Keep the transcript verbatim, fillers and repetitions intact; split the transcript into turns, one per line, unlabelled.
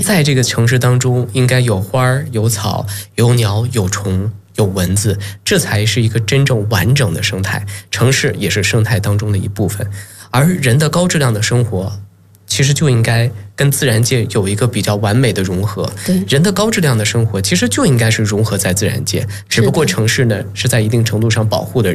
在这个城市当中应该有花有草有鸟有虫有蚊子，这才是一个真正完整的生态。城市也是生态当中的一部分，而人的高质量的生活其实就应该跟自然界有一个比较完美的融合。
对，
人的高质量的生活其实就应该是融合在自然界，只不过城市呢是在一定程度上保护的人。